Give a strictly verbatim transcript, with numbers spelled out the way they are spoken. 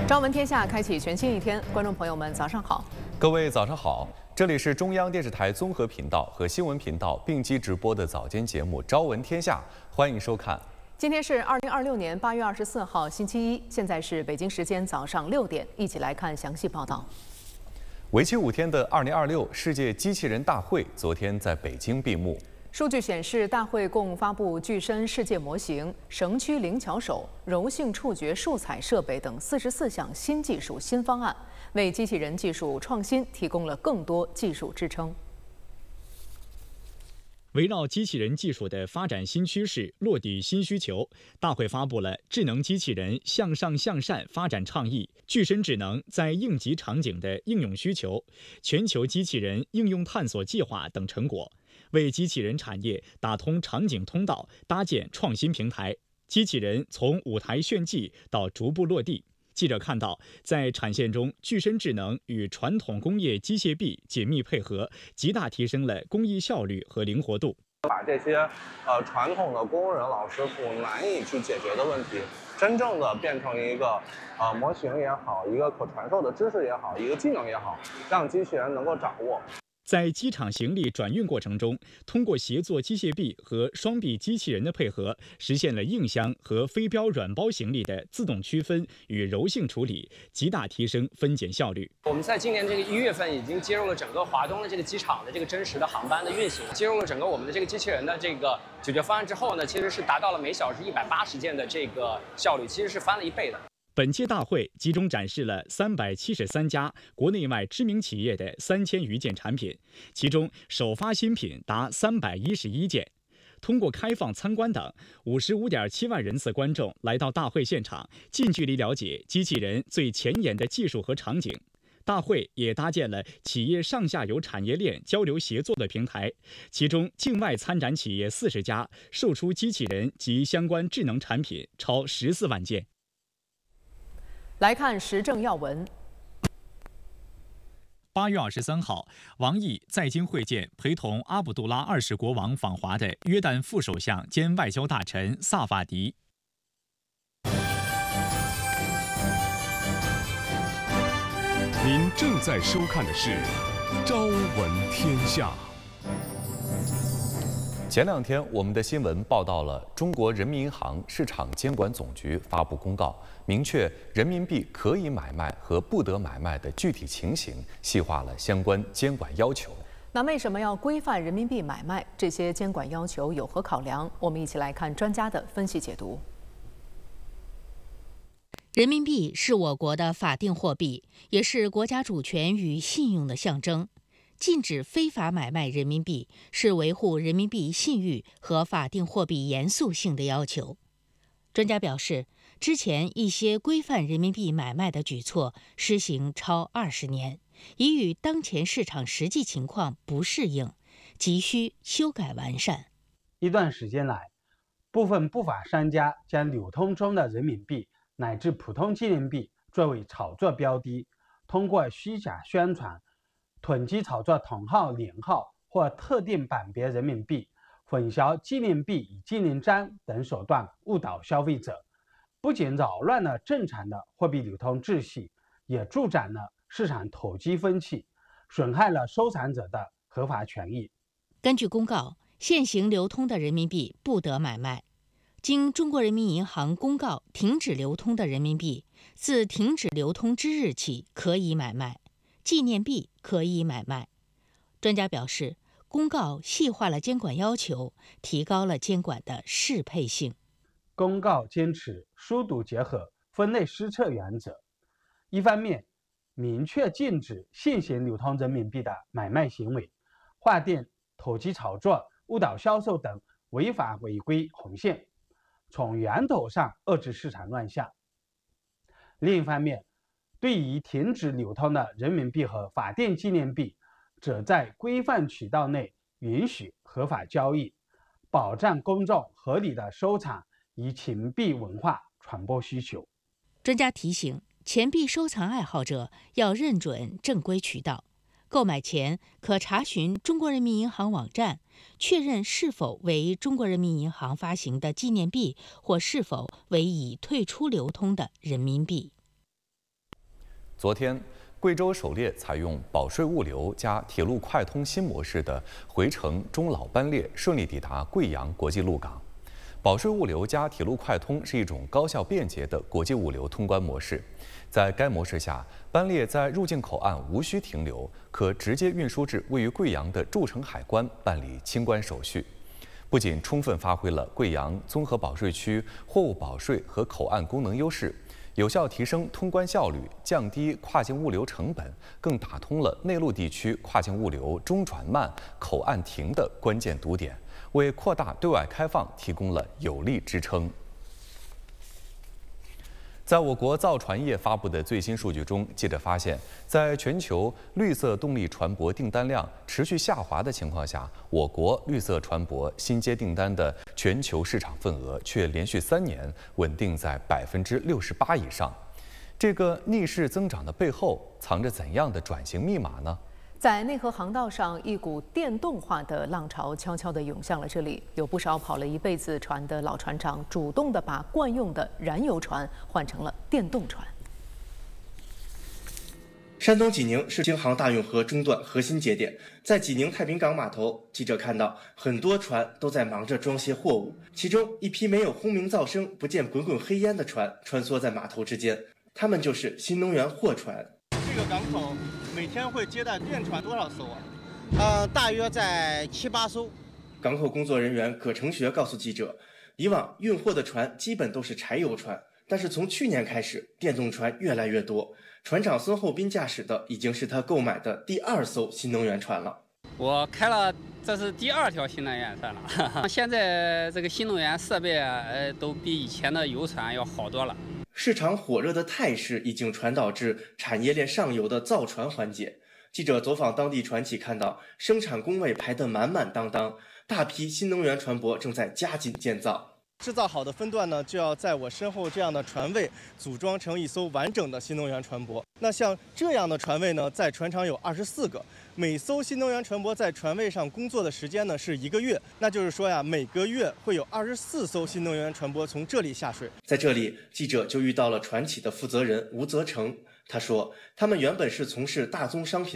朝闻天下，开启全新一天。观众朋友们，早上好！ 各位早上好，这里是中央电视台综合频道和新闻频道并机直播的早间节目《朝闻天下》，欢迎收看。 今天是二零二六年八月二十四号，星期一，现在是北京时间早上六点，一起来看详细报道。 为期五天的二零二六世界机器人大会昨天在北京闭幕。 数据显示，大会共发布具身世界模型、绳区灵巧手、柔性触觉数采设备等四十四项新技术新方案，为机器人技术创新提供了更多技术支撑。 围绕机器人技术的发展新趋势、落地新需求，大会发布了智能机器人向上向善发展倡议、具身智能在应急场景的应用需求、全球机器人应用探索计划等成果，为机器人产业打通场景通道，搭建创新平台。机器人从舞台炫技到逐步落地。记者看到，在产线中，具身智能与传统工业机械臂紧密配合，极大提升了工艺效率和灵活度。 把这些呃传统的工人老师傅难以去解决的问题，真正的变成一个呃模型也好，一个可传授的知识也好，一个技能也好，让机器人能够掌握。 在机场行李转运过程中，通过协作机械臂和双臂机器人的配合，实现了硬箱和非标软包行李的自动区分与柔性处理，极大提升分拣效率。 我们在今年这个一月份已经接入了整个华东的这个机场的这个真实的航班的运行，接入了整个我们的这个机器人的这个解决方案之后呢，其实是达到了每小时一百八十件的这个效率，其实是翻了一倍的。 本届大会集中展示了三百七十三家国内外知名企业的三千余件产品，其中首发新品达三百一十一件。通过开放参观等，五十五点七万人次观众来到大会现场，近距离了解机器人最前沿的技术和场景。大会也搭建了企业上下游产业链交流协作的平台，其中境外参展企业四十家，售出机器人及相关智能产品超十四万件。 来看时政要闻。 八月二十三号，王毅在京会见陪同阿卜杜拉二世国王访华的约旦副首相兼外交大臣萨法迪。 您正在收看的是《朝闻天下》。 前两天，我们的新闻报道了中国人民银行市场监管总局发布公告，明确人民币可以买卖和不得买卖的具体情形，细化了相关监管要求。 那为什么要规范人民币买卖？这些监管要求有何考量？我们一起来看专家的分析解读。 人民币是我国的法定货币，也是国家主权与信用的象征。禁止非法买卖人民币是维护人民币信誉和法定货币严肃性的要求。专家表示，之前一些规范人民币买卖的举措施行超二十年，已与当前市场实际情况不适应，急需修改完善。 一段时间来，部分不法商家将流通中的人民币乃至普通纪念币作为炒作标的，通过虚假宣传、囤积炒作同号、连号或特定版别人民币，混淆纪念币与纪念章等手段误导消费者，不仅扰乱了正常的货币流通秩序，也助长了市场投机风气，损害了收藏者的合法权益。 根据公告，现行流通的人民币不得买卖。经中国人民银行公告停止流通的人民币，自停止流通之日起可以买卖。纪念币可以买卖。专家表示，公告细化了监管要求，提高了监管的适配性。 公告坚持疏堵结合、分类施策原则，一方面明确禁止现行流通人民币的买卖行为，划定投机炒作、误导销售等违法违规红线，从源头上遏制市场乱象。另一方面，对于停止流通的人民币和法定纪念币，则在规范渠道内允许合法交易，保障公众合理的收藏与钱币文化传播需求。 专家提醒，钱币收藏爱好者要认准正规渠道，购买前可查询中国人民银行网站，确认是否为中国人民银行发行的纪念币，或是否为已退出流通的人民币。 昨天，贵州首列采用保税物流加铁路快通新模式的回程中老班列顺利抵达贵阳国际陆港。保税物流加铁路快通是一种高效便捷的国际物流通关模式。在该模式下，班列在入境口岸无需停留，可直接运输至位于贵阳的驻城海关办理清关手续。不仅充分发挥了贵阳综合保税区货物保税和口岸功能优势，有效提升通关效率，降低跨境物流成本，更打通了内陆地区跨境物流中转慢、口岸停的关键堵点，为扩大对外开放提供了有力支撑。在我国造船业发布的最新数据中，记者发现，在全球绿色动力船舶订单量持续下滑的情况下，我国绿色船舶新接订单的全球市场份额却连续三年稳定在百分之六十八以上。这个逆势增长的背后，藏着怎样的转型密码呢？ 在内河航道上，一股电动化的浪潮悄悄地涌向了这里。有不少跑了一辈子船的老船长，主动地把惯用的燃油船换成了电动船。 山东济宁是京杭大运河中段核心节点，在济宁太平港码头，记者看到很多船都在忙着装卸货物，其中一批没有轰鸣噪声、不见滚滚黑烟的船穿梭在码头之间，它们就是新能源货船。 这个港口每天会接待电船多少艘啊？ 呃，大约在七八艘。 港口工作人员葛成学告诉记者，以往运货的船基本都是柴油船，但是从去年开始，电动船越来越多。船长孙厚斌驾驶的已经是他购买的第二艘新能源船了。 我开了，这是第二条新能源船了。现在这个新能源设备呃，都比以前的油船要好多了。 市场火热的态势已经传导至产业链上游的造船环节。记者走访当地船企，看到生产工位排得满满当当，大批新能源船舶正在加紧建造。 制造好的分段呢，就要在我身后这样的船位组装成一艘完整的新能源船舶。那像这样的船位呢，在船厂有二十四个，每艘新能源船舶在船位上工作的时间呢是一个月。那就是说呀，每个月会有二十四艘新能源船舶从这里下水。 在这里，记者就遇到了船企的负责人吴泽成。他说，他们原本是从事大宗商品